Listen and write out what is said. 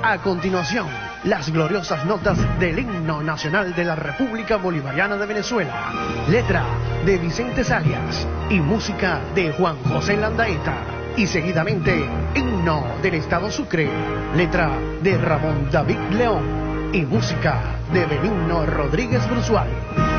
A continuación, las gloriosas notas del himno nacional de la República Bolivariana de Venezuela. Letra de Vicente Zayas y música de Juan José Landaeta. Y seguidamente, himno del Estado Sucre. Letra de Ramón David León y música de Benigno Rodríguez Brusual.